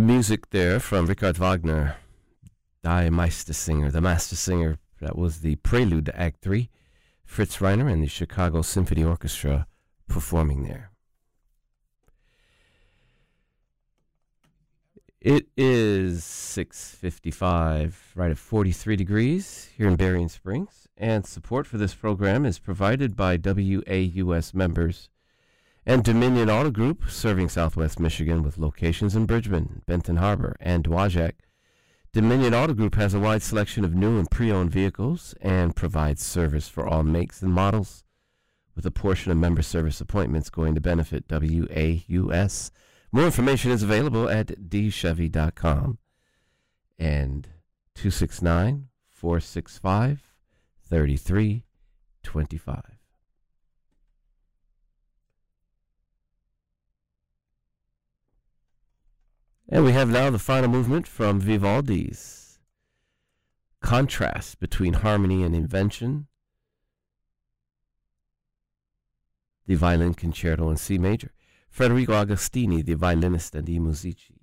music there from Richard Wagner, Die Meistersinger, the Master Singer. That was the prelude to Act 3. Fritz Reiner and the Chicago Symphony Orchestra performing there. It is 6:55, right at 43 degrees here in Berrien Springs, and support for this program is provided by WAUS members and Dominion Auto Group, serving Southwest Michigan with locations in Bridgman, Benton Harbor, and Dowagiac. Dominion Auto Group has a wide selection of new and pre-owned vehicles and provides service for all makes and models, with a portion of member service appointments going to benefit WAUS. More information is available at dchevy.com and 269-465-3325. And we have now the final movement from Vivaldi's Contrast Between Harmony and Invention, the Violin Concerto in C major. Federico Agostini, the violinist and I Musici.